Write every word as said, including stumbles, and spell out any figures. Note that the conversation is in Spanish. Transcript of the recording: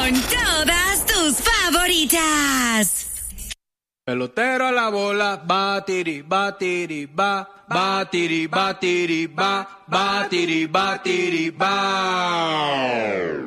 con todas tus favoritas. Pelotero a la bola, batiri, batiri, ba, batiri, batiri, ba, batiri, batiri, ba.